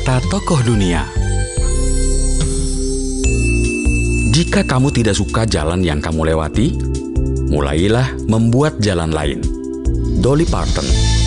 kata tokoh dunia. Jika kamu tidak suka jalan yang kamu lewati, mulailah membuat jalan lain. Dolly Parton.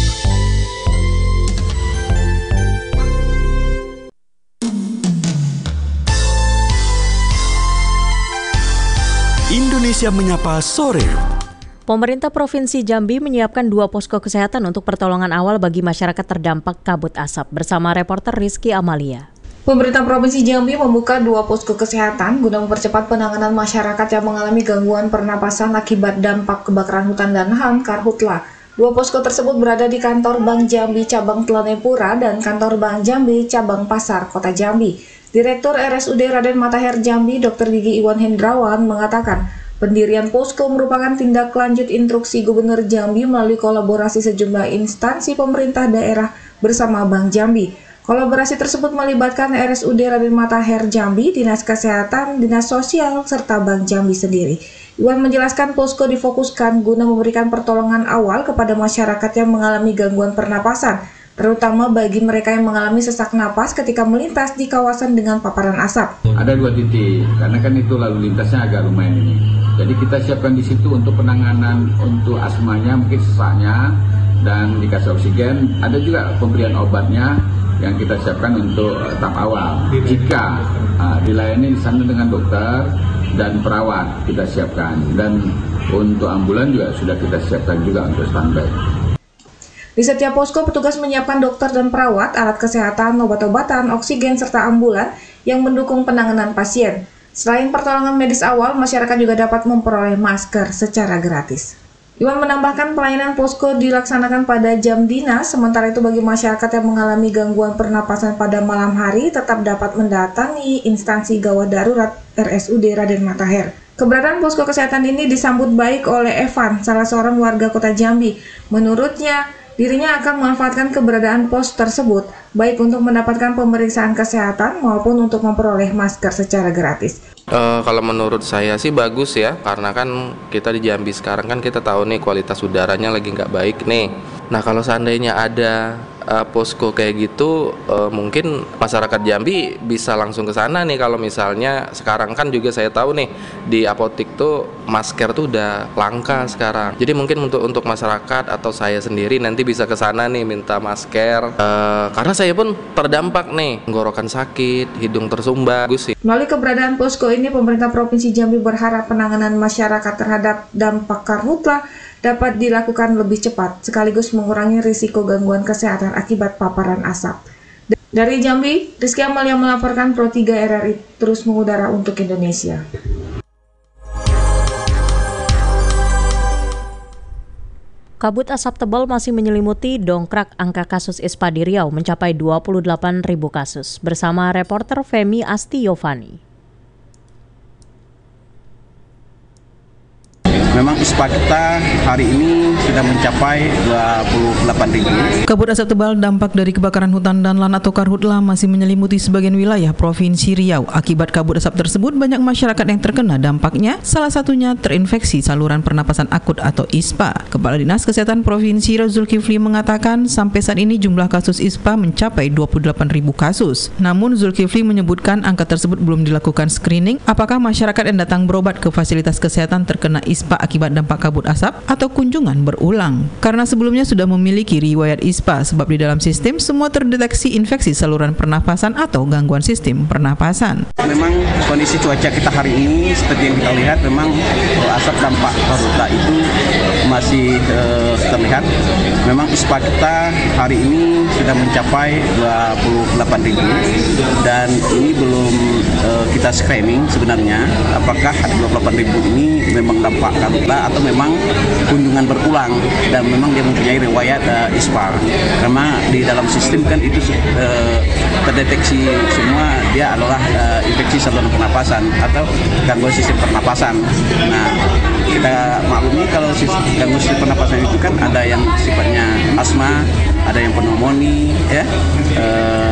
Indonesia Menyapa Sore. Pemerintah Provinsi Jambi menyiapkan 2 posko kesehatan untuk pertolongan awal bagi masyarakat terdampak kabut asap. Bersama reporter Rizky Amalia. Pemerintah Provinsi Jambi membuka 2 posko kesehatan guna mempercepat penanganan masyarakat yang mengalami gangguan pernapasan akibat dampak kebakaran hutan dan lahan Karhutla. 2 posko tersebut berada di kantor Bank Jambi Cabang Telanepura dan kantor Bank Jambi Cabang Pasar Kota Jambi. Direktur RSUD Raden Matahir Jambi, Dr. Gigi Iwan Hendrawan mengatakan, pendirian posko merupakan tindak lanjut instruksi Gubernur Jambi melalui kolaborasi sejumlah instansi pemerintah daerah bersama Bank Jambi. Kolaborasi tersebut melibatkan RSUD Raden Matahir Jambi, Dinas Kesehatan, Dinas Sosial, serta Bank Jambi sendiri. Iwan menjelaskan posko difokuskan guna memberikan pertolongan awal kepada masyarakat yang mengalami gangguan pernapasan, terutama bagi mereka yang mengalami sesak napas ketika melintas di kawasan dengan paparan asap. Ada 2 titik, karena kan itu lalu lintasnya agak lumayan ini. Jadi kita siapkan di situ untuk penanganan untuk asmanya, mungkin sesaknya, dan dikasih oksigen. Ada juga pemberian obatnya yang kita siapkan untuk tahap awal. Jika dilayani di sana dengan dokter dan perawat kita siapkan, dan untuk ambulan juga sudah kita siapkan juga untuk standby. Di setiap posko petugas menyiapkan dokter dan perawat, alat kesehatan, obat-obatan, oksigen, serta ambulan yang mendukung penanganan pasien. Selain pertolongan medis awal, masyarakat juga dapat memperoleh masker secara gratis. Iwan menambahkan pelayanan posko dilaksanakan pada jam dinas, sementara itu bagi masyarakat yang mengalami gangguan pernapasan pada malam hari tetap dapat mendatangi instansi gawat darurat RSUD Raden Matahir. Keberadaan posko kesehatan ini disambut baik oleh Evan, salah seorang warga kota Jambi. Menurutnya, dirinya akan memanfaatkan keberadaan pos tersebut, baik untuk mendapatkan pemeriksaan kesehatan maupun untuk memperoleh masker secara gratis. Kalau menurut saya sih bagus ya, karena kan kita di Jambi sekarang kan kita tahu nih kualitas udaranya lagi nggak baik nih. Nah kalau seandainya ada posko kayak gitu, mungkin masyarakat Jambi bisa langsung ke sana nih. Kalau misalnya sekarang kan juga saya tahu nih di apotik tuh masker tuh udah langka sekarang. Jadi mungkin untuk masyarakat atau saya sendiri nanti bisa ke sana nih minta masker. Karena saya pun terdampak nih, tenggorokan sakit, hidung tersumbat. Bagus sih. Melalui keberadaan posko ini, pemerintah Provinsi Jambi berharap penanganan masyarakat terhadap dampak Karhutla dapat dilakukan lebih cepat, sekaligus mengurangi risiko gangguan kesehatan akibat paparan asap. Dari Jambi, Rizky Amalia melaporkan Pro 3 RRI terus mengudara untuk Indonesia. Kabut asap tebal masih menyelimuti dongkrak angka kasus ISPA di Riau mencapai 28.000 kasus. Bersama reporter Femi Asti Yovani. Memang ISPA kita hari ini sudah mencapai 28.000. Kabut asap tebal dampak dari kebakaran hutan dan lahan atau Karhutla masih menyelimuti sebagian wilayah Provinsi Riau. Akibat kabut asap tersebut, banyak masyarakat yang terkena dampaknya, salah satunya terinfeksi saluran pernapasan akut atau ISPA. Kepala Dinas Kesehatan Provinsi Riau Zulkifli mengatakan sampai saat ini jumlah kasus ISPA mencapai 28.000 kasus. Namun Zulkifli menyebutkan angka tersebut belum dilakukan screening apakah masyarakat yang datang berobat ke fasilitas kesehatan terkena ISPA akibat dampak kabut asap atau kunjungan berulang. Karena sebelumnya sudah memiliki riwayat ISPA sebab di dalam sistem semua terdeteksi infeksi saluran pernapasan atau gangguan sistem pernapasan. Memang kondisi cuaca kita hari ini seperti yang kita lihat, memang asap dampak Karhutla itu masih terlihat. Memang ISPA kita hari ini sudah mencapai 28.000 dan ini belum kita screening sebenarnya apakah 28.000 ini memang dampak Karhutla atau memang kunjungan berulang dan memang dia mempunyai riwayat ISPA. Karena di dalam sistem kan itu terdeteksi semua dia adalah infeksi saluran pernapasan atau gangguan sistem pernapasan. Nah, kita maklumi kalau gangguan sistem pernapasan itu kan ada yang sifatnya asma, ada yang pneumonia, ya,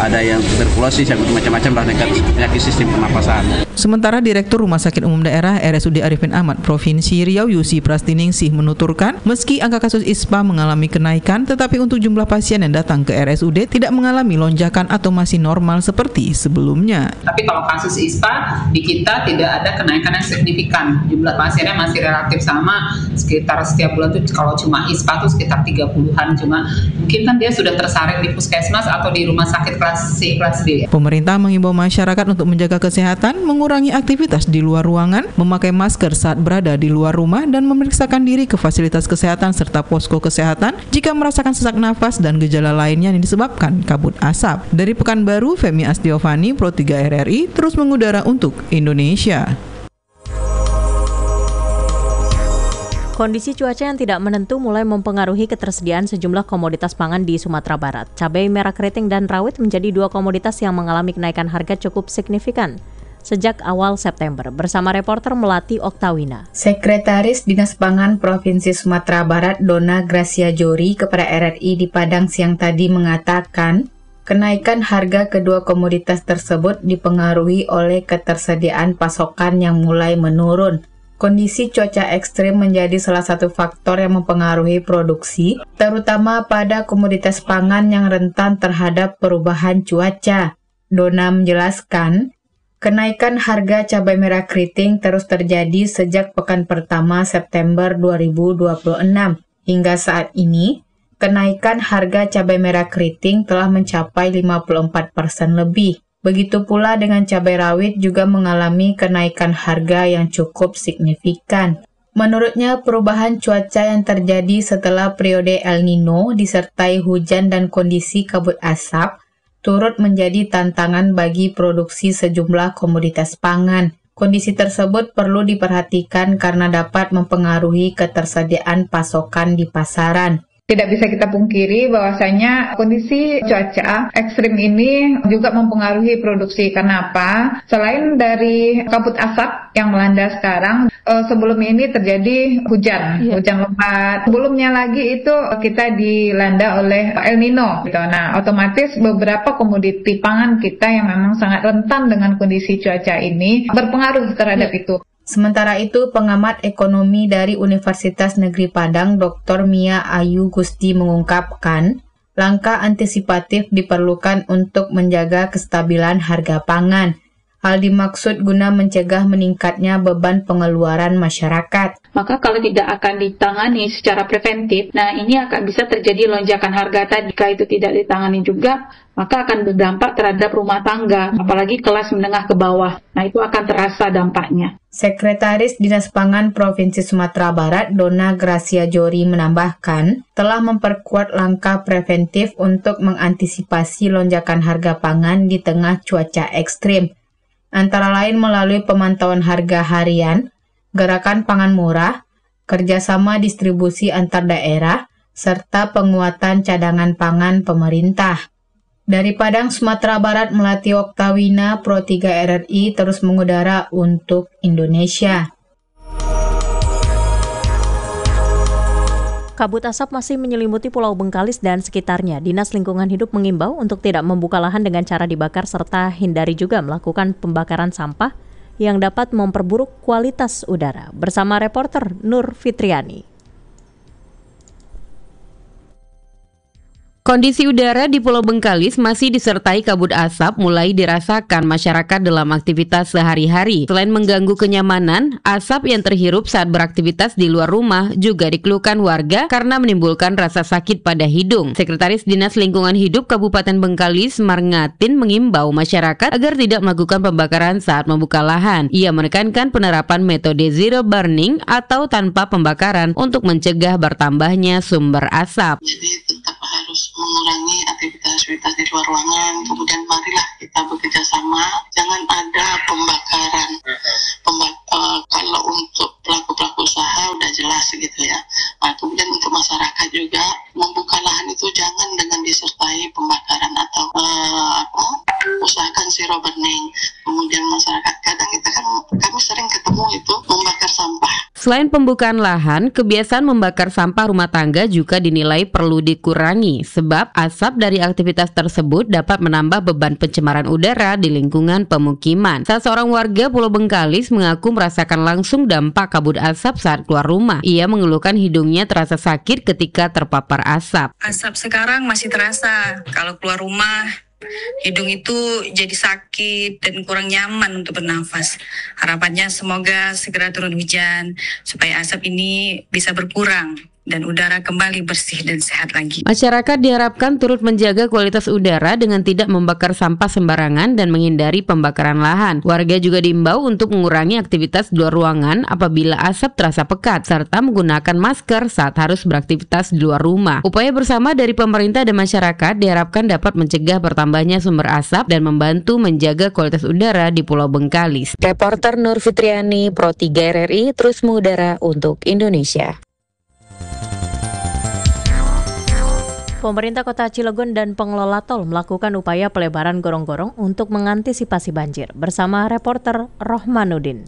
ada yang tuberkulosis, yang macam-macam lah penyakit sistem pernapasan. Sementara Direktur Rumah Sakit Umum Daerah RSUD Arifin Ahmad Provinsi Riau Yusi Prastiningsih menuturkan, meski angka kasus ISPA mengalami kenaikan, tetapi untuk jumlah pasien yang datang ke RSUD tidak mengalami lonjakan atau masih normal seperti sebelumnya. Tapi kalau kasus ISPA di kita tidak ada kenaikan yang signifikan. Jumlah pasiennya masih relatif sama, sekitar setiap bulan tuh kalau cuma ISPA tuh sekitar 30-an, cuma mungkin kan dia sudah tersaring di puskesmas atau di rumah sakit kelas C, kelas D. Pemerintah mengimbau masyarakat untuk menjaga kesehatan, mengurangi aktivitas di luar ruangan, memakai masker saat berada di luar rumah, dan memeriksakan diri ke fasilitas kesehatan serta posko kesehatan jika merasakan sesak nafas dan gejala lainnya yang disebabkan kabut asap. Dari Pekanbaru, Femi Astiovani, Pro 3 RRI, terus mengudara untuk Indonesia. Kondisi cuaca yang tidak menentu mulai mempengaruhi ketersediaan sejumlah komoditas pangan di Sumatera Barat. Cabai merah keriting dan rawit menjadi dua komoditas yang mengalami kenaikan harga cukup signifikan sejak awal September. Bersama reporter Melati Oktawina. Sekretaris Dinas Pangan Provinsi Sumatera Barat Dona Gracia Jori kepada RRI di Padang siang tadi mengatakan, kenaikan harga kedua komoditas tersebut dipengaruhi oleh ketersediaan pasokan yang mulai menurun. Kondisi cuaca ekstrim menjadi salah satu faktor yang mempengaruhi produksi, terutama pada komoditas pangan yang rentan terhadap perubahan cuaca. Dona menjelaskan, kenaikan harga cabai merah keriting terus terjadi sejak pekan pertama September 2026. Hingga saat ini, kenaikan harga cabai merah keriting telah mencapai 54% lebih. Begitu pula dengan cabai rawit juga mengalami kenaikan harga yang cukup signifikan. Menurutnya, perubahan cuaca yang terjadi setelah periode El Nino disertai hujan dan kondisi kabut asap turut menjadi tantangan bagi produksi sejumlah komoditas pangan. Kondisi tersebut perlu diperhatikan karena dapat mempengaruhi ketersediaan pasokan di pasaran. Tidak bisa kita pungkiri bahwasanya kondisi cuaca ekstrim ini juga mempengaruhi produksi. Kenapa? Selain dari kabut asap yang melanda sekarang, sebelum ini terjadi hujan lebat. Sebelumnya lagi itu kita dilanda oleh El Nino. Nah, otomatis beberapa komoditi pangan kita yang memang sangat rentan dengan kondisi cuaca ini berpengaruh terhadap itu. Sementara itu, pengamat ekonomi dari Universitas Negeri Padang, Dr. Mia Ayu Gusti mengungkapkan, langkah antisipatif diperlukan untuk menjaga kestabilan harga pangan. Hal dimaksud guna mencegah meningkatnya beban pengeluaran masyarakat. Maka kalau tidak akan ditangani secara preventif, nah ini akan bisa terjadi lonjakan harga tadi. Jika itu tidak ditangani juga, maka akan berdampak terhadap rumah tangga, apalagi kelas menengah ke bawah. Nah itu akan terasa dampaknya. Sekretaris Dinas Pangan Provinsi Sumatera Barat, Dona Gracia Jori menambahkan, telah memperkuat langkah preventif untuk mengantisipasi lonjakan harga pangan di tengah cuaca ekstrim. Antara lain melalui pemantauan harga harian, gerakan pangan murah, kerjasama distribusi antar daerah, serta penguatan cadangan pangan pemerintah. Dari Padang, Sumatera Barat, Melati Oktawina, Pro 3 RRI terus mengudara untuk Indonesia. Kabut asap masih menyelimuti Pulau Bengkalis dan sekitarnya. Dinas Lingkungan Hidup mengimbau untuk tidak membuka lahan dengan cara dibakar serta hindari juga melakukan pembakaran sampah yang dapat memperburuk kualitas udara. Bersama reporter Nur Fitriani. Kondisi udara di Pulau Bengkalis masih disertai kabut asap mulai dirasakan masyarakat dalam aktivitas sehari-hari. Selain mengganggu kenyamanan, asap yang terhirup saat beraktivitas di luar rumah juga dikeluhkan warga karena menimbulkan rasa sakit pada hidung. Sekretaris Dinas Lingkungan Hidup Kabupaten Bengkalis, Marngatin, mengimbau masyarakat agar tidak melakukan pembakaran saat membuka lahan. Ia menekankan penerapan metode zero burning atau tanpa pembakaran untuk mencegah bertambahnya sumber asap. Jadi tetap harus mengurangi aktivitas-aktivitas di luar ruangan. Kemudian marilah kita bekerja sama, jangan ada pembakaran. Kalau untuk pelaku-pelaku usaha udah jelas gitu ya. Nah, kemudian untuk masyarakat juga membuka lahan itu jangan dengan disertai pembakaran atau usahakan zero burning. Kemudian masyarakat kadang kami sering ketemu itu membakar sampah. Selain pembukaan lahan, kebiasaan membakar sampah rumah tangga juga dinilai perlu dikurangi sebab asap dari aktivitas tersebut dapat menambah beban pencemaran udara di lingkungan pemukiman. Salah seorang warga Pulau Bengkalis mengaku merasakan langsung dampak kabut asap saat keluar rumah. Ia mengeluhkan hidungnya terasa sakit ketika terpapar asap. Asap sekarang masih terasa kalau keluar rumah. Hidung itu jadi sakit dan kurang nyaman untuk bernafas. Harapannya semoga segera turun hujan supaya asap ini bisa berkurang dan udara kembali bersih dan sehat lagi. Masyarakat diharapkan turut menjaga kualitas udara dengan tidak membakar sampah sembarangan dan menghindari pembakaran lahan. Warga juga diimbau untuk mengurangi aktivitas di luar ruangan apabila asap terasa pekat, serta menggunakan masker saat harus beraktivitas di luar rumah. Upaya bersama dari pemerintah dan masyarakat diharapkan dapat mencegah bertambahnya sumber asap dan membantu menjaga kualitas udara di Pulau Bengkalis. Reporter Nur Fitriani, Pro 3 RRI, terus mengudara untuk Indonesia. Pemerintah Kota Cilegon dan pengelola tol melakukan upaya pelebaran gorong-gorong untuk mengantisipasi banjir bersama reporter Rohmanuddin.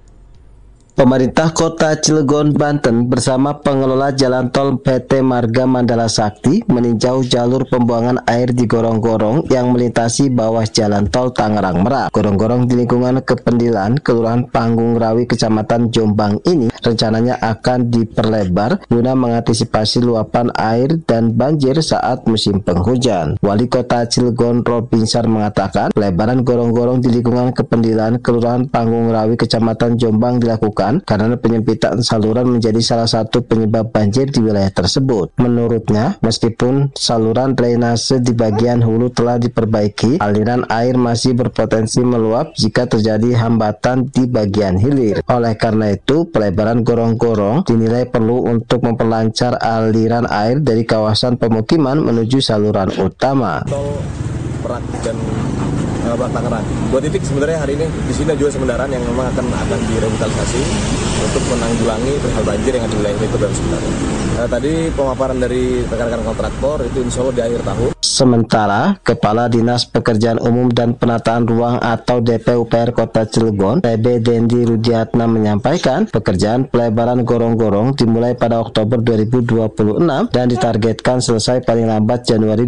Pemerintah Kota Cilegon, Banten bersama pengelola jalan tol PT Marga Mandala Sakti meninjau jalur pembuangan air di gorong-gorong yang melintasi bawah jalan tol Tangerang Merak. Gorong-gorong di lingkungan Kependilan, Kelurahan Panggung Rawi, Kecamatan Jombang ini rencananya akan diperlebar guna mengantisipasi luapan air dan banjir saat musim penghujan. Wali Kota Cilegon Robinsar mengatakan pelebaran gorong-gorong di lingkungan Kependilan, Kelurahan Panggung Rawi, Kecamatan Jombang dilakukan karena penyempitan saluran menjadi salah satu penyebab banjir di wilayah tersebut. Menurutnya, meskipun saluran drainase di bagian hulu telah diperbaiki, aliran air masih berpotensi meluap jika terjadi hambatan di bagian hilir. Oleh karena itu, pelebaran gorong-gorong dinilai perlu untuk memperlancar aliran air dari kawasan pemukiman menuju saluran utama. Tol Merak dan Tangerang. 2 titik sebenarnya hari ini di sini juga sebenarnya yang memang akan direvitalisasi untuk menanggulangi perihal banjir yang ada di wilayah itu dan sebenarnya. Tadi pemaparan dari rekan-rekan kontraktor itu insya Allah di akhir tahun. Sementara, Kepala Dinas Pekerjaan Umum dan Penataan Ruang atau DPUPR Kota Cilegon, TB Dendi Rudiatna menyampaikan pekerjaan pelebaran gorong-gorong dimulai pada Oktober 2026 dan ditargetkan selesai paling lambat Januari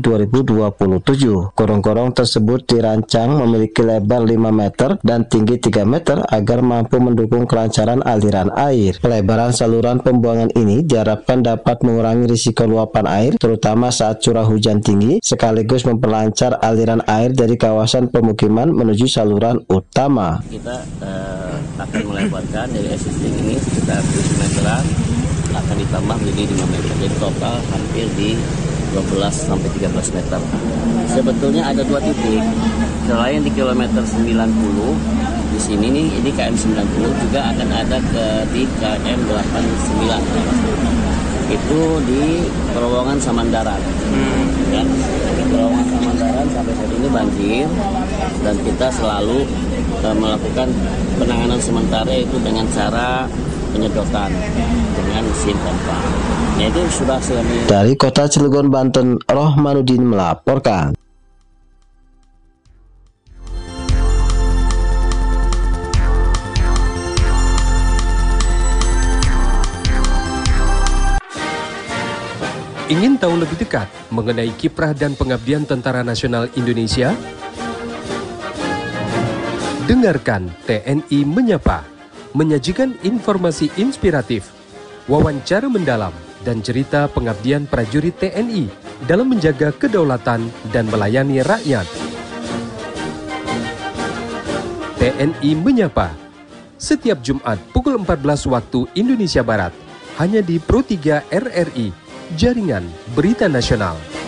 2027. Gorong-gorong tersebut dirancang memiliki lebar 5 meter dan tinggi 3 meter agar mampu mendukung kelancaran aliran air. Pelebaran saluran pembuangan ini diharapkan dapat mengurangi risiko luapan air, terutama saat curah hujan tinggi, sekaligus memperlancar aliran air dari kawasan pemukiman menuju saluran utama. Kita akan melebarkan dari existing ini sekitar 7 meteran, akan ditambah menjadi 5 meter, jadi total hampir di 12 sampai 13 meter. Sebetulnya ada 2 titik. Selain di kilometer 90 di sini nih, ini KM 90 juga akan ada di KM 89. Itu di terowongan Samandaran. Ya, di terowongan Samandaran sampai saat ini banjir dan kita selalu melakukan penanganan sementara itu dengan cara penyedotan dengan mesin pompa. Itu sudah selesai. Dari Kota Cilegon, Banten, Rohmanuddin melaporkan. Ingin tahu lebih dekat mengenai kiprah dan pengabdian Tentara Nasional Indonesia? Dengarkan TNI Menyapa, menyajikan informasi inspiratif, wawancara mendalam, dan cerita pengabdian prajurit TNI dalam menjaga kedaulatan dan melayani rakyat. TNI Menyapa, setiap Jumat pukul 14 waktu Indonesia Barat, hanya di Pro 3 RRI, Jaringan Berita Nasional.